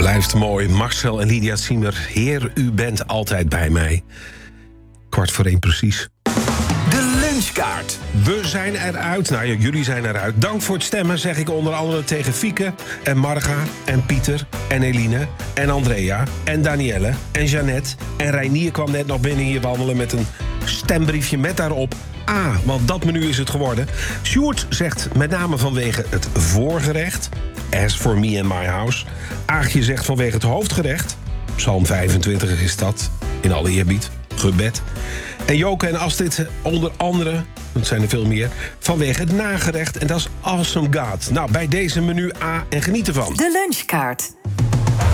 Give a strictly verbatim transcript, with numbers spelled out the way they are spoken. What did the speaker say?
Blijft mooi. Marcel en Lydia Siemer. Heer, u bent altijd bij mij. Kwart voor één precies. De lunchkaart. We zijn eruit. Nou ja, jullie zijn eruit. Dank voor het stemmen, zeg ik onder andere tegen Fieke en Marga en Pieter en Eline en Andrea en Danielle en Jeannette. En Reinier kwam net nog binnen hier wandelen met een stembriefje met daarop A, want dat menu is het geworden. Sjoerd zegt met name vanwege het voorgerecht. As for me and my house. Aagje zegt vanwege het hoofdgerecht. Psalm vijfentwintig is dat, in alle eerbied. Gebed. En Joke en Astrid onder andere, dat zijn er veel meer, vanwege het nagerecht. En dat is Awesome God. Nou, bij deze menu A en geniet ervan. De lunchkaart.